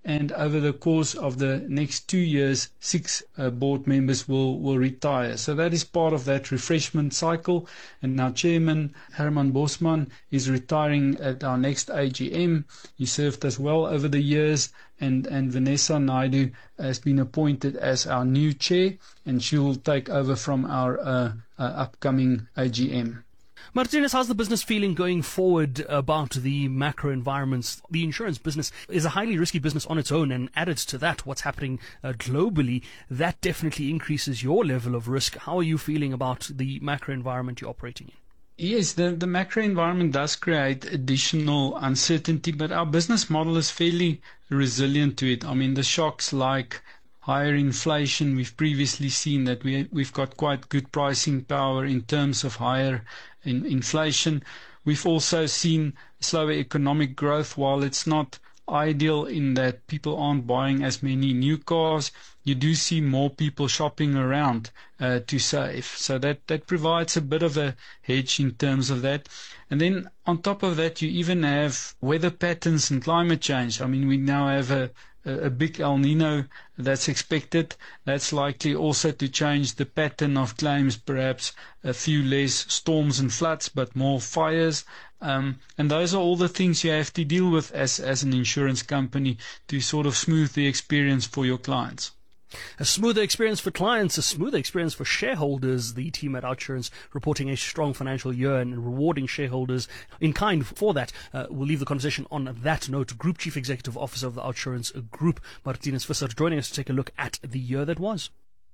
and over the course of the next 2 years, 6 board members will retire. So that is part of that refreshment cycle. And our chairman, Herman Bosman, is retiring at our next AGM. He served us well over the years, and Vanessa Naidu has been appointed as our new chair, and she will take over from our upcoming AGM. Marthinus, how's the business feeling going forward about the macro environments? The insurance business is a highly risky business on its own, and added to that, what's happening globally, that definitely increases your level of risk. How are you feeling about the macro environment you're operating in? Yes, the macro environment does create additional uncertainty, but our business model is fairly resilient to it. I mean, the shocks like higher inflation, we've previously seen that we've got quite good pricing power in terms of higher inflation. We've also seen slower economic growth. While it's not ideal in that people aren't buying as many new cars, you do see more people shopping around to save. So that provides a bit of a hedge in terms of that. And then on top of that, you even have weather patterns and climate change. I mean, we now have a big El Nino that's expected. That's likely also to change the pattern of claims, perhaps a few less storms and floods, but more fires. And those are all the things you have to deal with as an insurance company to sort of smooth the experience for your clients. A smoother experience for clients, a smoother experience for shareholders. The team at OUTsurance reporting a strong financial year and rewarding shareholders in kind for that. We'll leave the conversation on that note. Group Chief Executive Officer of the OUTsurance Group, Marthinus Visser, joining us to take a look at the year that was.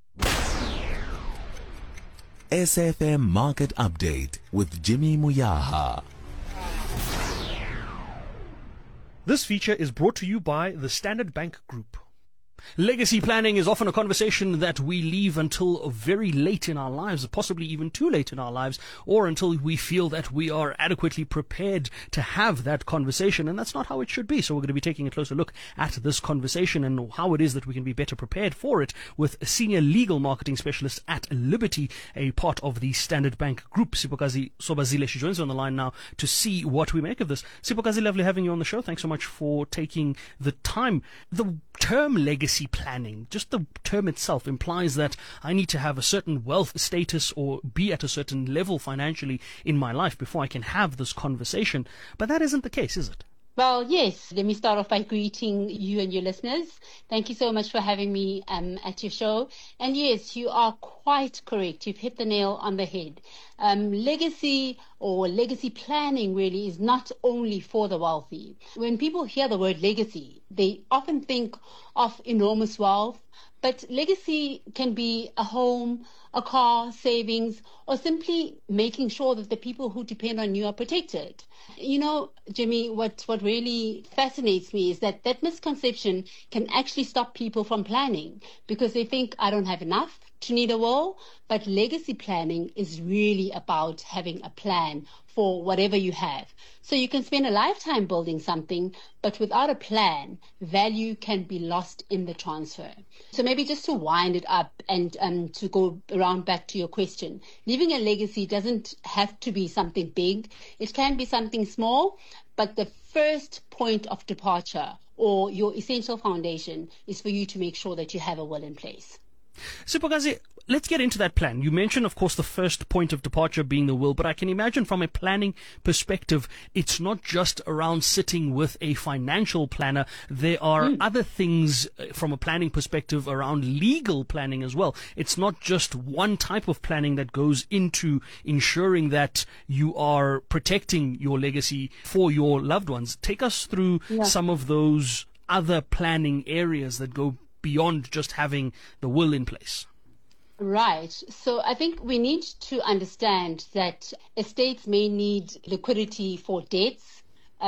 SFM Market Update with Jimmy Muyaha. This feature is brought to you by the Standard Bank Group. Legacy planning is often a conversation that we leave until very late in our lives, possibly even too late in our lives, or until we feel that we are adequately prepared to have that conversation, and that's not how it should be. So we're going to be taking a closer look at this conversation and how it is that we can be better prepared for it with a senior legal marketing specialist at Liberty, a part of the Standard Bank Group, Sipokazi Sobazile. She joins us on the line now to see what we make of this. Sipokazi, lovely having you on the show. Thanks so much for taking the time. The term legacy planning, just the term itself implies that I need to have a certain wealth status or be at a certain level financially in my life before I can have this conversation. But that isn't the case, is it? Well, yes. Let me start off by greeting you and your listeners. Thank you so much for having me at your show. And yes, you are quite correct. You've hit the nail on the head. Legacy or legacy planning really is not only for the wealthy. When people hear the word legacy, they often think of enormous wealth. But legacy can be a home, a car, savings, or simply making sure that the people who depend on you are protected. You know, Jimmy, what really fascinates me is that misconception can actually stop people from planning because they think, I don't have enough to need a will. But legacy planning is really about having a plan for whatever you have. So you can spend a lifetime building something, but without a plan, value can be lost in the transfer. So maybe just to wind it up and to go around back to your question, leaving a legacy doesn't have to be something big. It can be something small, but the first point of departure or your essential foundation is for you to make sure that you have a will in place. Sipokazi, let's get into that plan. You mentioned, of course, the first point of departure being the will, but I can imagine from a planning perspective, it's not just around sitting with a financial planner. There are other things from a planning perspective around legal planning as well. It's not just one type of planning that goes into ensuring that you are protecting your legacy for your loved ones. Take us through some of those other planning areas that go beyond just having the will in place. Right. So I think we need to understand that estates may need liquidity for debts,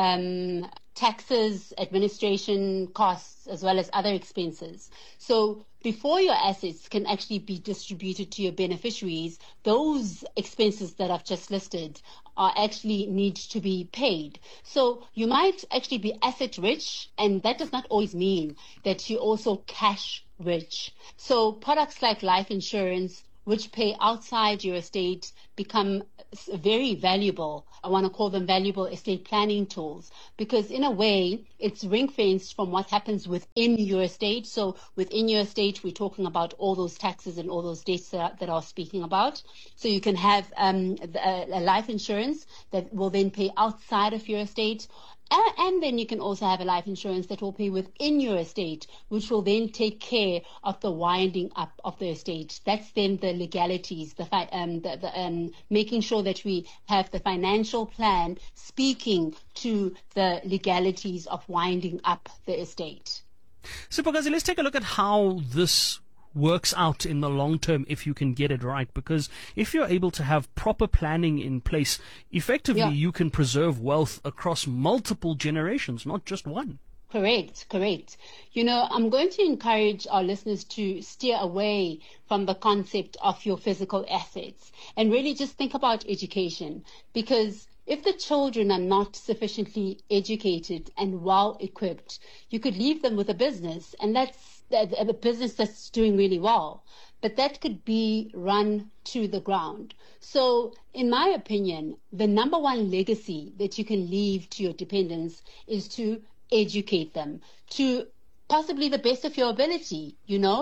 taxes, administration costs, as well as other expenses. So before your assets can actually be distributed to your beneficiaries, those expenses that I've just listed are actually need to be paid. So you might actually be asset rich, and that does not always mean that you're also cash rich. So products like life insurance which pay outside your estate become very valuable. I want to call them valuable estate planning tools, because in a way it's ring fenced from what happens within your estate. So within your estate, we're talking about all those taxes and all those debts that I was speaking about. So you can have a life insurance that will then pay outside of your estate. And then you can also have a life insurance that will pay within your estate, which will then take care of the winding up of the estate. That's then the legalities, making sure that we have the financial plan speaking to the legalities of winding up the estate. Siphokazi, let's take a look at how this works out in the long term if you can get it right, because if you're able to have proper planning in place, effectively you can preserve wealth across multiple generations, not just one. Correct. I'm going to encourage our listeners to steer away from the concept of your physical assets and really just think about education, because if the children are not sufficiently educated and well equipped, you could leave them with a business, and that's a business that's doing really well, but that could be run to the ground. So in my opinion, the number one legacy that you can leave to your dependents is to educate them to possibly the best of your ability,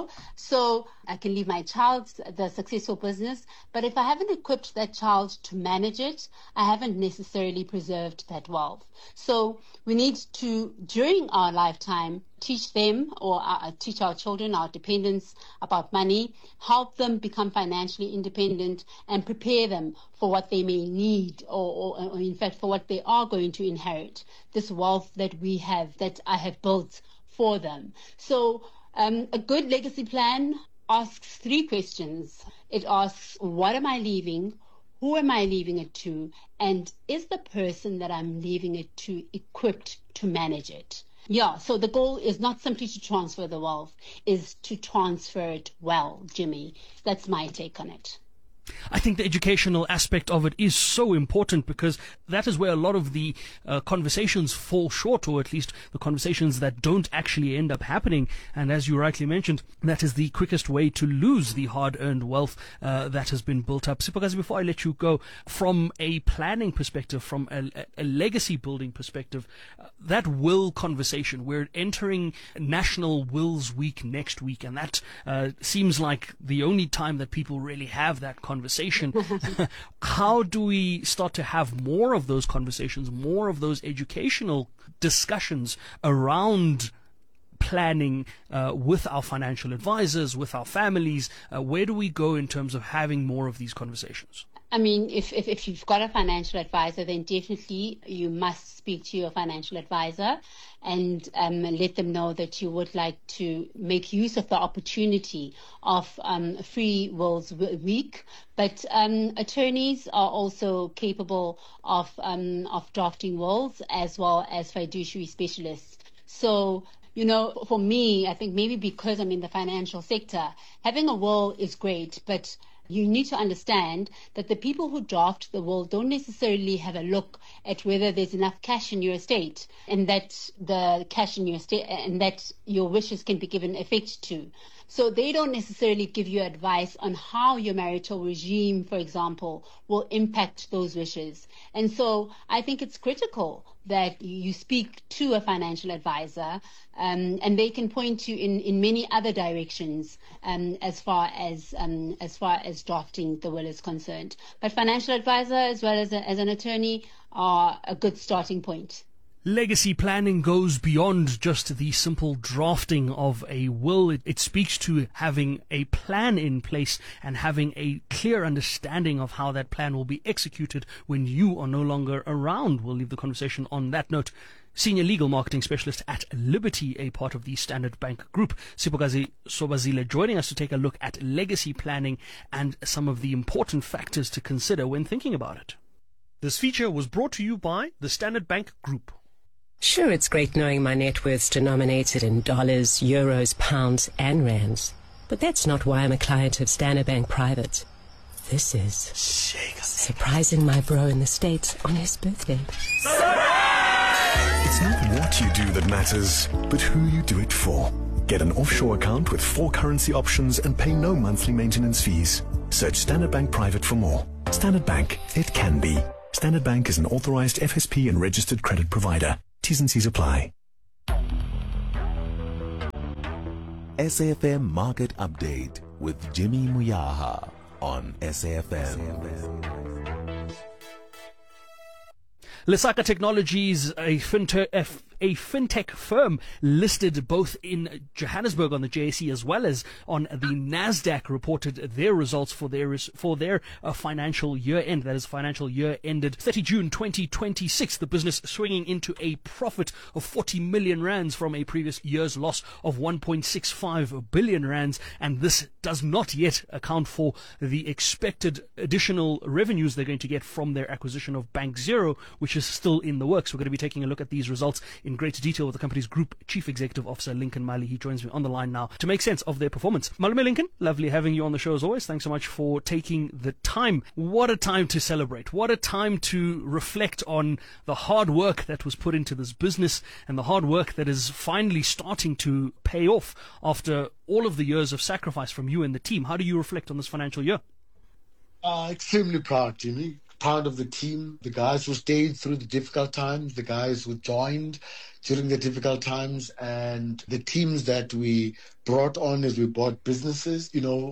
So I can leave my child the successful business, but if I haven't equipped that child to manage it, I haven't necessarily preserved that wealth. So we need to, during our lifetime, teach them or teach our children, our dependents about money, help them become financially independent, and prepare them for what they may need or in fact for what they are going to inherit, this wealth that we have, that I have built for them. So a good legacy plan asks 3 questions. It asks, what am I leaving? Who am I leaving it to? And is the person that I'm leaving it to equipped to manage it? Yeah, so the goal is not simply to transfer the wealth, is to transfer it well, Jimmy. That's my take on it. I think the educational aspect of it is so important, because that is where a lot of the conversations fall short, or at least the conversations that don't actually end up happening. And as you rightly mentioned, that is the quickest way to lose the hard-earned wealth that has been built up. Siphokazi, before I let you go, from a planning perspective, from a legacy building perspective, that will conversation, we're entering National Wills Week next week, and that seems like the only time that people really have that conversation. How do we start to have more of those conversations, more of those educational discussions around planning with our financial advisors, with our families? Where do we go in terms of having more of these conversations? I mean, if you've got a financial advisor, then definitely you must speak to your financial advisor and let them know that you would like to make use of the opportunity of Free Wills Week. But attorneys are also capable of drafting wills, as well as fiduciary specialists. So, for me, I think maybe because I'm in the financial sector, having a will is great, but you need to understand that the people who draft the will don't necessarily have a look at whether there's enough cash in your estate, and that the cash in your estate and that your wishes can be given effect to. So they don't necessarily give you advice on how your marital regime, for example, will impact those wishes. And so I think it's critical that you speak to a financial advisor, and they can point you in many other directions as far as drafting the will is concerned. But financial advisor as well as an attorney are a good starting point. Legacy planning goes beyond just the simple drafting of a will. It speaks to having a plan in place and having a clear understanding of how that plan will be executed when you are no longer around. We'll leave the conversation on that note. Senior Legal Marketing Specialist at Liberty, a part of the Standard Bank Group, Siphokazi Sobazile, joining us to take a look at legacy planning and some of the important factors to consider when thinking about it. This feature was brought to you by the Standard Bank Group. Sure, it's great knowing my net worth's denominated in dollars, euros, pounds, and rands. But that's not why I'm a client of Standard Bank Private. This is surprising my bro in the States on his birthday. It's not what you do that matters, but who you do it for. Get an offshore account with 4 currency options and pay no monthly maintenance fees. Search Standard Bank Private for more. Standard Bank, it can be. Standard Bank is an authorized FSP and registered credit provider. T's and C's apply. SAFM Market Update with Jimmy Muyaha on SAFM. Lesaka Technologies, a fintech firm listed both in Johannesburg on the JSE as well as on the Nasdaq, reported their results for their financial year end. That is, financial year ended 30 June 2026. The business swinging into a profit of 40 million rands from a previous year's loss of 1.65 billion rands, and this does not yet account for the expected additional revenues they're going to get from their acquisition of Bank Zero, which is still in the works. We're going to be taking a look at these results in greater detail with the company's Group Chief Executive Officer, Lincoln Mali. He joins me on the line now to make sense of their performance. Malume Lincoln, lovely having you on the show as always. Thanks so much for taking the time. What a time to celebrate. What a time to reflect on the hard work that was put into this business and the hard work that is finally starting to pay off after all of the years of sacrifice from you and the team. How do you reflect on this financial year? Extremely proud, Jimmy. Proud of the team, the guys who stayed through the difficult times, the guys who joined during the difficult times, and the teams that we brought on as we bought businesses,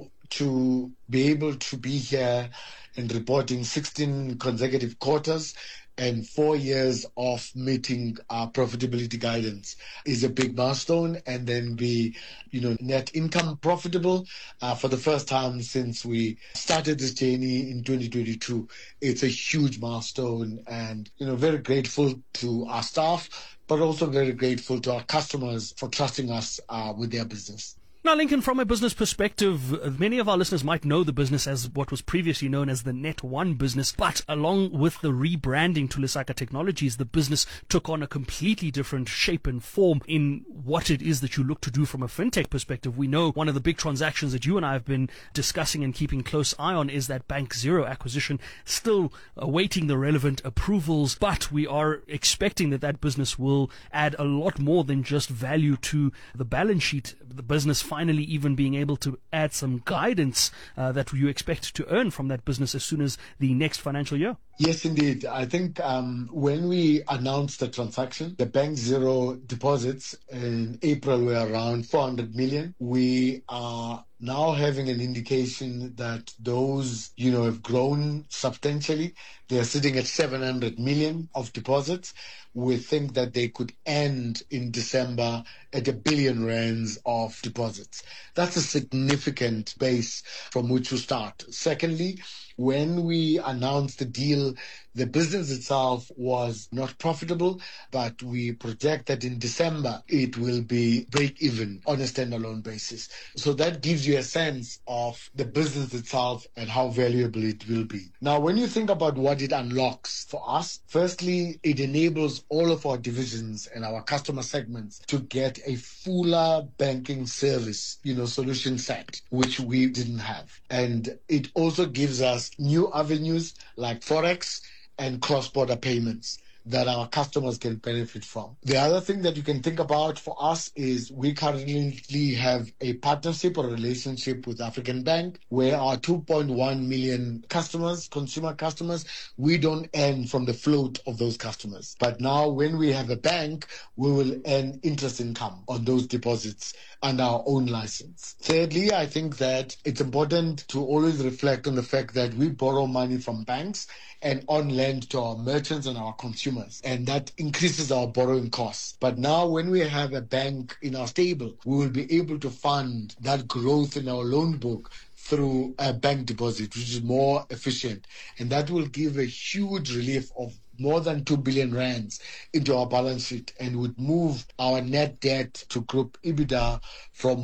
to be able to be here and reporting 16 consecutive quarters and 4 years of meeting our profitability guidance is a big milestone. And then be, net income profitable for the first time since we started this journey in 2022. It's a huge milestone, and, very grateful to our staff, but also very grateful to our customers for trusting us with their business. Now, Lincoln, from a business perspective, many of our listeners might know the business as what was previously known as the Net1 business, but along with the rebranding to Lesaka Technologies, the business took on a completely different shape and form in what it is that you look to do from a fintech perspective. We know one of the big transactions that you and I have been discussing and keeping close eye on is that Bank Zero acquisition, still awaiting the relevant approvals, but we are expecting that business will add a lot more than just value to the balance sheet. The business finally even being able to add some guidance that you expect to earn from that business as soon as the next financial year. Yes, indeed. I think when we announced the transaction, the Bank Zero deposits in April were around 400 million. We are now having an indication that those, have grown substantially. They are sitting at 700 million of deposits. We think that they could end in December at 1 billion rands of deposits. That's a significant base from which to start. Secondly, when we announced the deal, the business itself was not profitable, but we project that in December it will be break even on a standalone basis. So that gives you a sense of the business itself and how valuable it will be. Now, when you think about what it unlocks for us, firstly, it enables all of our divisions and our customer segments to get a fuller banking service, solution set, which we didn't have. And it also gives us new avenues like Forex and cross-border payments that our customers can benefit from. The other thing that you can think about for us is we currently have a partnership or relationship with African Bank where our 2.1 million customers, consumer customers, we don't earn from the float of those customers. But now when we have a bank, we will earn interest income on those deposits under our own license. Thirdly, I think that it's important to always reflect on the fact that we borrow money from banks and on lend to our merchants and our consumers. And that increases our borrowing costs. But now when we have a bank in our stable, we will be able to fund that growth in our loan book through a bank deposit, which is more efficient. And that will give a huge relief of more than 2 billion rands into our balance sheet and would move our net debt to group EBITDA from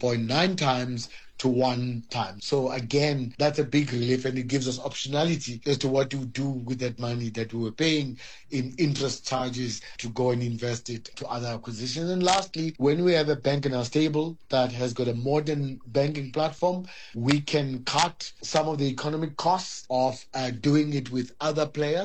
1.9 times to 1 time. So again, that's a big relief, and it gives us optionality as to what to do with that money that we were paying in interest charges to go and invest it to other acquisitions. And lastly, when we have a bank in our stable that has got a modern banking platform, we can cut some of the economic costs of doing it with other players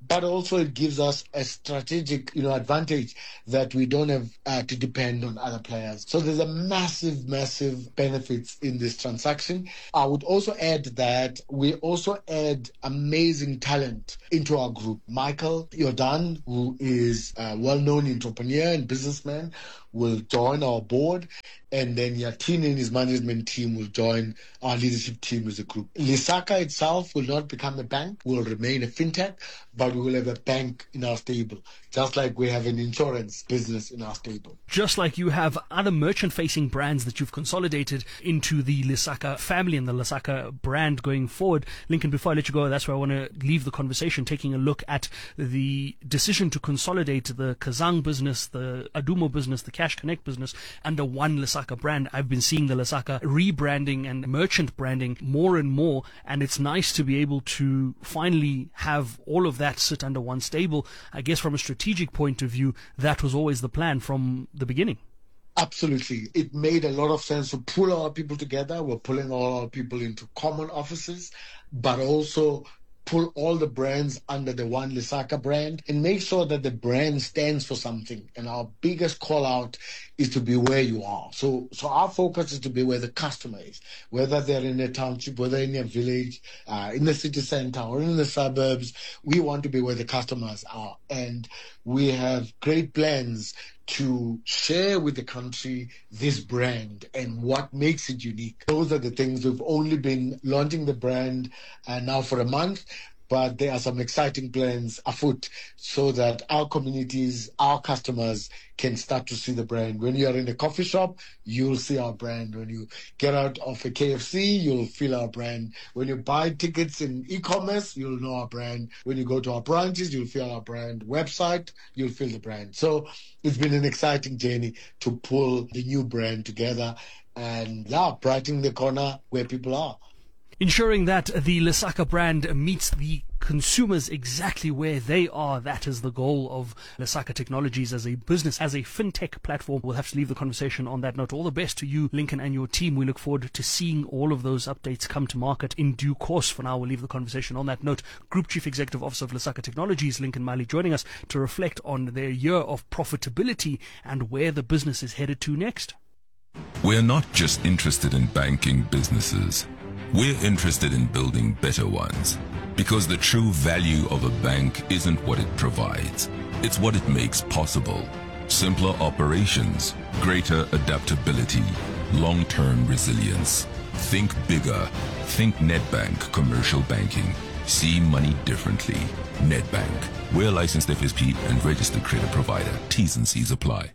but also it gives us a strategic, advantage that we don't have to depend on other players. So there's a massive, massive benefits in this transaction. I would also add that we also add amazing talent into our group. Michael Jordan, who is a well-known entrepreneur and businessman, will join our board, and then Yatin and his management team will join our leadership team as a group. Lesaka itself will not become a bank, will remain a fintech, but we will have a bank in our stable, just like we have an insurance business in our stable. Just like you have other merchant-facing brands that you've consolidated into the Lesaka family and the Lesaka brand going forward. Lincoln, before I let you go, that's where I want to leave the conversation, taking a look at the decision to consolidate the Kazang business, the Adumo business, the Cash Connect business under one Lesaka brand. I've been seeing the Lesaka rebranding and merchant branding more and more, and it's nice to be able to finally have all of that sit under one stable. I guess from a strategic point of view, that was always the plan from the beginning. Absolutely. It made a lot of sense to pull our people together. We're pulling all our people into common offices, but also pull all the brands under the one Lesaka brand and make sure that the brand stands for something. And our biggest call out is to be where you are. So our focus is to be where the customer is, whether they're in a township, whether in a village, in the city center or in the suburbs. We want to be where the customers are. And we have great plans to share with the country this brand and what makes it unique. Those are the things. We've only been launching the brand now for a month, but there are some exciting plans afoot so that our communities, our customers can start to see the brand. When you are in a coffee shop, you'll see our brand. When you get out of a KFC, you'll feel our brand. When you buy tickets in e-commerce, you'll know our brand. When you go to our branches, you'll feel our brand. Website, you'll feel the brand. So it's been an exciting journey to pull the new brand together and brightening the corner where people are. Ensuring that the Lesaka brand meets the consumers exactly where they are. That is the goal of Lesaka Technologies as a business, as a fintech platform. We'll have to leave the conversation on that note. All the best to you, Lincoln, and your team. We look forward to seeing all of those updates come to market in due course. For now, we'll leave the conversation on that note. Group Chief Executive Officer of Lesaka Technologies, Lincoln Mali, joining us to reflect on their year of profitability and where the business is headed to next. We're not just interested in banking businesses. We're interested in building better ones. Because the true value of a bank isn't what it provides, it's what it makes possible. Simpler operations, greater adaptability, long-term resilience. Think bigger. Think Nedbank Commercial Banking. See money differently. Nedbank. We're a licensed FSP and registered credit provider. T's and C's apply.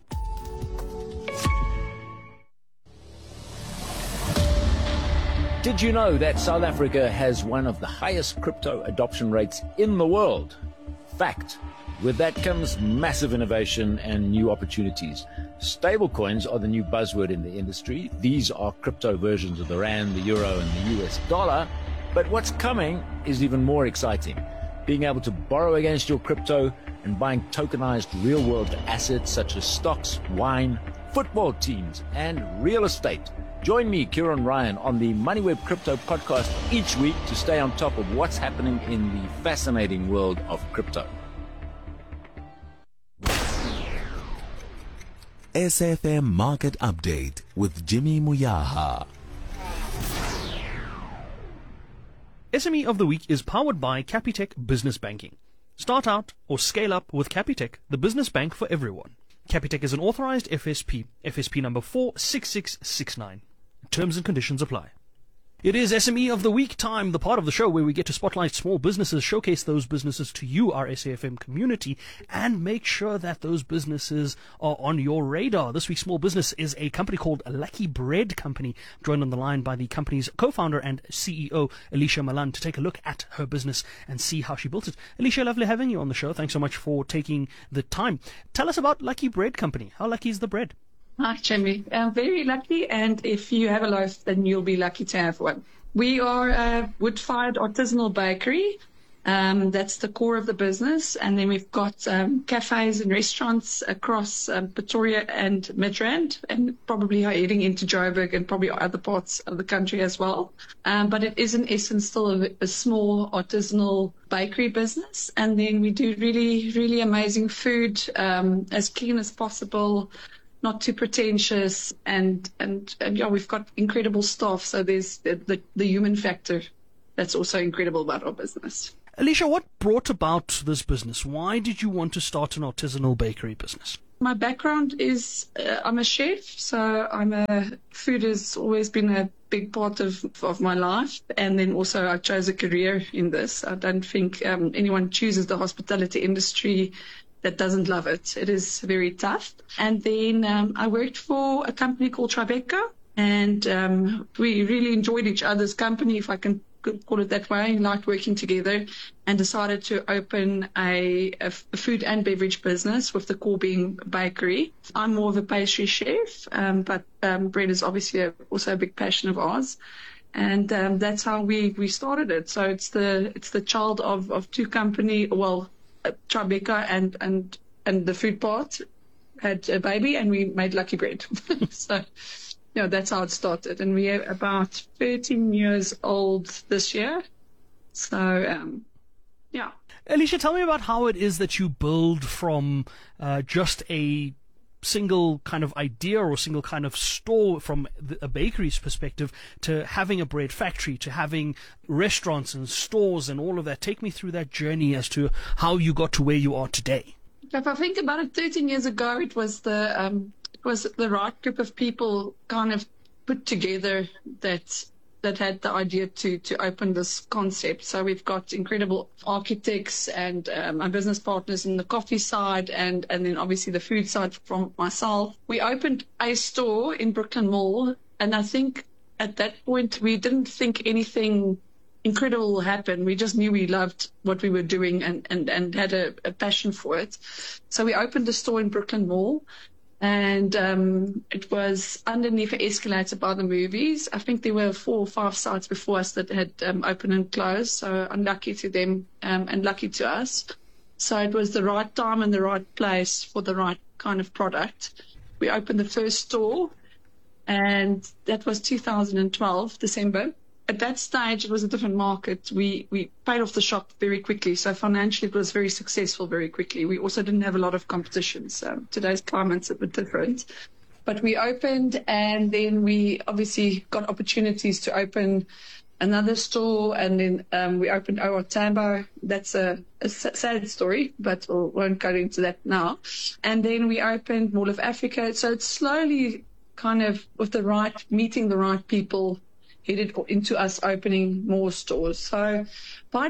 Did you know that South Africa has one of the highest crypto adoption rates in the world? Fact. With that comes massive innovation and new opportunities. Stablecoins are the new buzzword in the industry. These are crypto versions of the rand, the euro, and the US dollar. But what's coming is even more exciting. Being able to borrow against your crypto and buying tokenized real-world assets such as stocks, wine, football teams, and real estate. Join me, Kieran Ryan, on the MoneyWeb Crypto podcast each week to stay on top of what's happening in the fascinating world of crypto. SFM Market Update with Jimmy Muyaha. SME of the Week is powered by Capitec Business Banking. Start out or scale up with Capitec, the business bank for everyone. Capitec is an authorized FSP, FSP number 46669. Terms and conditions apply. It is SME of the Week time, the part of the show where we get to spotlight small businesses, showcase those businesses to you, our SAFM community, and make sure that those businesses are on your radar. This week's small business is a company called Lucky Bread Company, joined on the line by the company's co-founder and CEO, Alicia Malan, to take a look at her business and see how she built it. Alicia, lovely having you on the show. Thanks so much for taking the time. Tell us about Lucky Bread Company. How lucky is the bread? Hi, Jimmy. I'm very lucky, and if you have a loaf, then you'll be lucky to have one. We are a wood-fired artisanal bakery. That's the core of the business. And then we've got cafes and restaurants across Pretoria and Midrand, and probably heading into Joburg and probably other parts of the country as well. But it is in essence still a small artisanal bakery business. And then we do really, really amazing food, as clean as possible, not too pretentious. And yeah, we've got incredible staff. So there's the human factor that's also incredible about our business. Alicia, what brought about this business? Why did you want to start an artisanal bakery business? My background is I'm a chef, so food has always been a big part of my life. And then also I chose a career in this. I don't think anyone chooses the hospitality industry that doesn't love it. It is very tough. And then I worked for a company called Tribeca, and we really enjoyed each other's company, if I can call it that way, liked working together, and decided to open a food and beverage business, with the core being bakery. I'm more of a pastry chef, but bread is obviously also a big passion of ours. And that's how we started it. So it's the child of two company, well, Tribeca and the food part had a baby, and we made Lucky Bread. So yeah, that's how it started. And we are about 13 years old this year. So, yeah. Alicia, tell me about how it is that you build from just a single kind of idea or single kind of store from a bakery's perspective to having a bread factory, to having restaurants and stores and all of that. Take me through that journey as to how you got to where you are today. If I think about it, 13 years ago, it was the right group of people kind of put together that had the idea to open this concept. So we've got incredible architects and my business partners in the coffee side, and then obviously the food side from myself. We opened a store in Brooklyn Mall, and I think at that point we didn't think anything incredible will happen. We just knew we loved what we were doing and had a passion for it. So we opened a store in Brooklyn Mall. And it was underneath an escalator by the movies. I think there were 4 or 5 sites before us that had opened and closed. So unlucky to them and lucky to us. So it was the right time and the right place for the right kind of product. We opened the first store, and that was 2012, December. At that stage, it was a different market. We paid off the shop very quickly. So financially, it was very successful very quickly. We also didn't have a lot of competition. So today's climate's a bit different. But we opened, and then we obviously got opportunities to open another store. And then we opened OR Tambo. That's a sad story, but we won't go into that now. And then we opened Mall of Africa. So it's slowly kind of meeting the right people, headed into us opening more stores. So by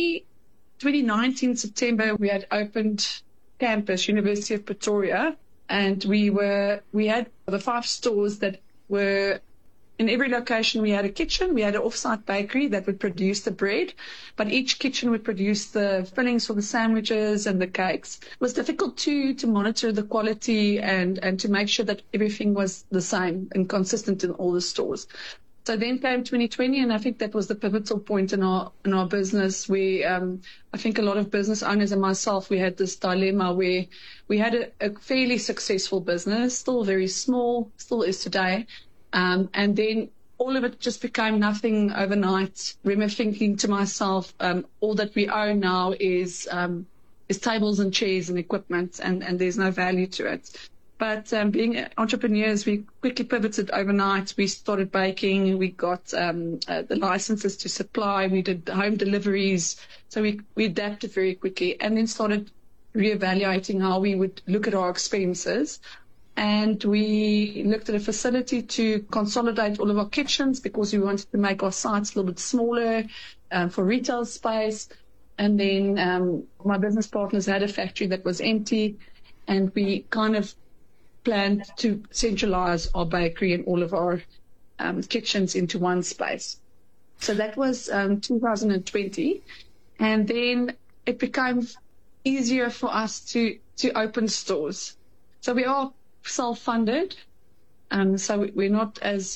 2019 September, we had opened campus, University of Pretoria, and we had the 5 stores that were in every location. We had a kitchen, we had an off-site bakery that would produce the bread, but each kitchen would produce the fillings for the sandwiches and the cakes. It was difficult to monitor the quality and to make sure that everything was the same and consistent in all the stores. So then came 2020, and I think that was the pivotal point in our business. I think a lot of business owners and myself, we had this dilemma where we had a fairly successful business, still very small, still is today, and then all of it just became nothing overnight. I remember thinking to myself, all that we own now is tables and chairs and equipment, and there's no value to it. But being entrepreneurs, we quickly pivoted overnight. We started baking. We got the licenses to supply. We did home deliveries. So we adapted very quickly, and then started reevaluating how we would look at our expenses. And we looked at a facility to consolidate all of our kitchens, because we wanted to make our sites a little bit smaller for retail space. And then my business partners had a factory that was empty, and we kind of planned to centralize our bakery and all of our kitchens into one space. So that was 2020. And then it became easier for us to open stores. So we are self-funded. So we're not as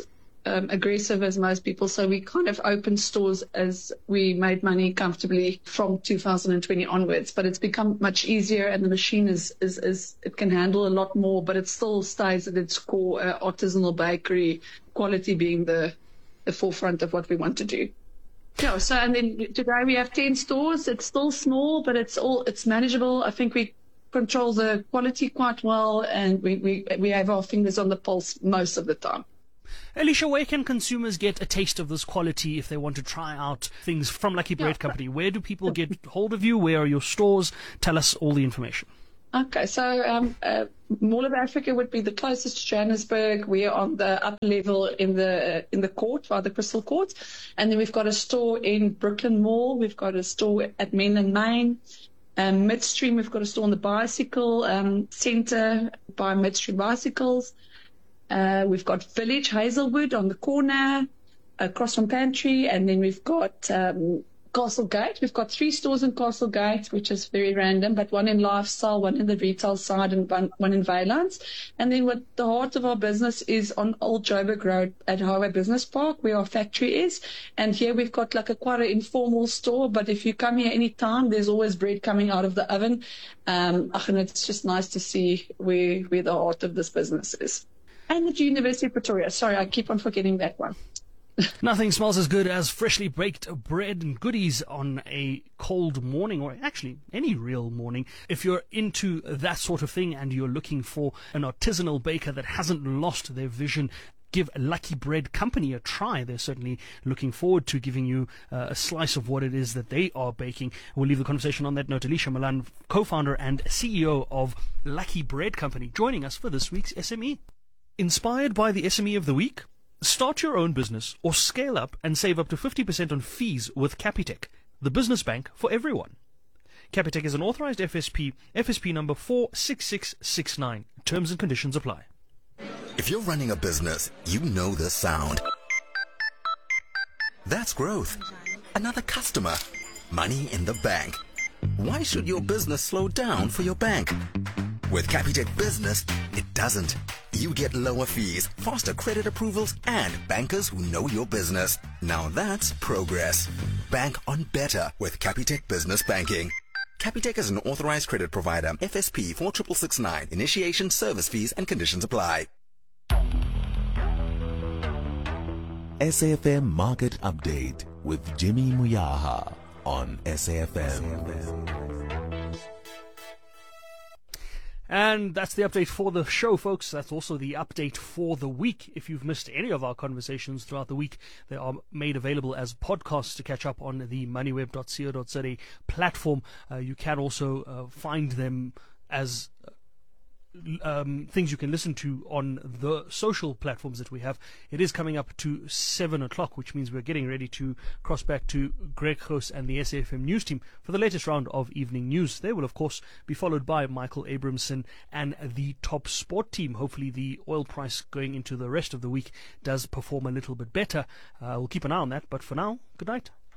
aggressive as most people. So we kind of opened stores as we made money comfortably from 2020 onwards. But it's become much easier, and the machine is it can handle a lot more. But it still stays at its core, artisanal bakery, quality being the forefront of what we want to do. Yeah. So and then today we have 10 stores. It's still small, but it's manageable. I think we control the quality quite well, and we have our fingers on the pulse most of the time. Alicia, where can consumers get a taste of this quality if they want to try out things from Lucky Bread Company? Where do people get hold of you? Where are your stores? Tell us all the information. Okay, so Mall of Africa would be the closest to Johannesburg. We're on the upper level in the court, by the Crystal Court. And then we've got a store in Brooklyn Mall. We've got a store at Menlyn Main. Midstream, we've got a store on the bicycle centre by Midstream Bicycles. We've got Village Hazelwood on the corner, across from Pantry, and then we've got Castlegate. We've got 3 stores in Castlegate, which is very random, but one in lifestyle, one in the retail side, and one in Valence. And then what the heart of our business is on Old Joburg Road at Highway Business Park, where our factory is. And here we've got like quite an informal store, but if you come here any time, there's always bread coming out of the oven. And it's just nice to see where the heart of this business is. And the University of Pretoria. Sorry, I keep on forgetting that one. Nothing smells as good as freshly baked bread and goodies on a cold morning, or actually any real morning. If you're into that sort of thing and you're looking for an artisanal baker that hasn't lost their vision, give Lucky Bread Company a try. They're certainly looking forward to giving you a slice of what it is that they are baking. We'll leave the conversation on that note. Alicia Malan, co-founder and CEO of Lucky Bread Company, joining us for this week's SME. Inspired by the SME of the week? Start your own business or scale up and save up to 50% on fees with Capitec, the business bank for everyone. Capitec is an authorized FSP, FSP number 46669. Terms and conditions apply. If you're running a business, you know this sound. That's growth. Another customer. Money in the bank. Why should your business slow down for your bank? With Capitec Business, it doesn't. You get lower fees, faster credit approvals, and bankers who know your business. Now that's progress. Bank on better with Capitec Business Banking. Capitec is an authorized credit provider. FSP 46669. Initiation, service fees, and conditions apply. SAFM Market Update with Jimmy Muyaha on SAFM. And that's the update for the show, folks. That's also the update for the week. If you've missed any of our conversations throughout the week, they are made available as podcasts to catch up on the moneyweb.co.za platform. You can also find them as things you can listen to on the social platforms that we have. It is coming up to 7 o'clock, which means we're getting ready to cross back to Greg Gross and the SAFM news team for the latest round of evening news. They will, of course, be followed by Michael Abramson and the Top Sport team. Hopefully the oil price going into the rest of the week does perform a little bit better. We'll keep an eye on that, but for now, good night.